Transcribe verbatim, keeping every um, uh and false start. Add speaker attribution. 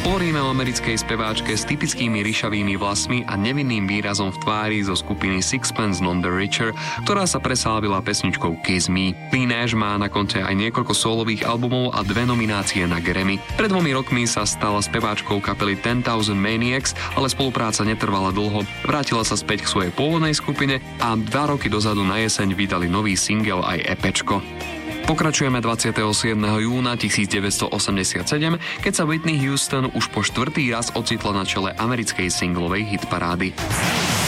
Speaker 1: Hovoríme o americkej speváčke s typickými ryšavými vlasmi a nevinným výrazom v tvári zo skupiny Sixpence None the Richer, ktorá sa preslávila pesničkou Kiss Me. Leigh Nash má na konte aj niekoľko solových albumov a dve nominácie na Grammy. Pred dvomi rokmi sa stala speváčkou kapely ten thousand Maniacs, ale spolupráca netrvala dlho. Vrátila sa späť k svojej pôvodnej skupine a dva roky dozadu na jeseň vydali nový single aj EPčko. Pokračujeme dvadsiateho siedmeho júna devätnásťstoosemdesiatsedem, keď sa Whitney Houston už po štvrtý raz ocitla na čele americkej singlovej hitparády.